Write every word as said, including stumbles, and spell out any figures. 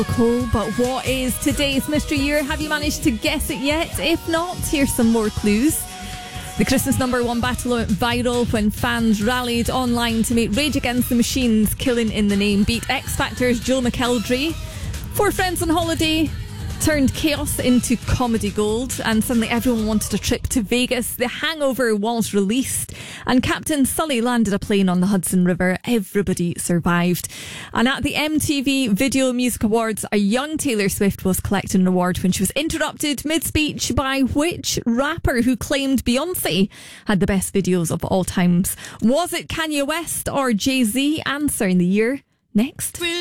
Cool, but what is today's mystery year? Have you managed to guess it yet? If not, here's some more clues. The Christmas number one battle went viral when fans rallied online to make Rage Against the Machine's Killing in the Name beat X Factor's Joe McElderry. Four friends on holiday turned chaos into comedy gold, and suddenly everyone wanted a trip to Vegas. The Hangover was released, and Captain Sully landed a plane on the Hudson River. Everybody survived. And at the M T V Video Music Awards, a young Taylor Swift was collecting an award when she was interrupted mid-speech by which rapper who claimed Beyonce had the best videos of all times? Was it Kanye West or Jay-Z? Answer in the year next.